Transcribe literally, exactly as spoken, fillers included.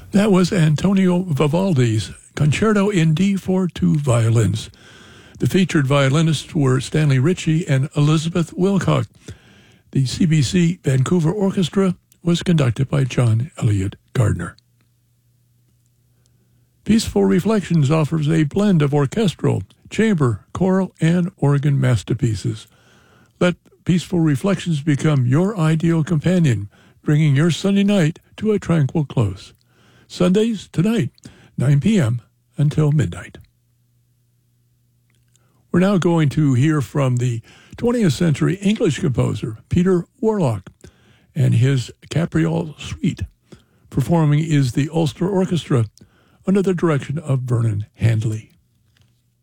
That was Antonio Vivaldi's Concerto in D for two violins. The featured violinists were Stanley Ritchie and Elizabeth Wilcock. The C B C Vancouver Orchestra was conducted by John Elliott Gardner. Peaceful Reflections offers a blend of orchestral, chamber, choral, and organ masterpieces. Let Peaceful Reflections become your ideal companion, bringing your Sunday night to a tranquil close. Sundays tonight, nine p.m. until midnight. We're now going to hear from the twentieth century English composer Peter Warlock and his Capriole Suite. Performing is the Ulster Orchestra under the direction of Vernon Handley.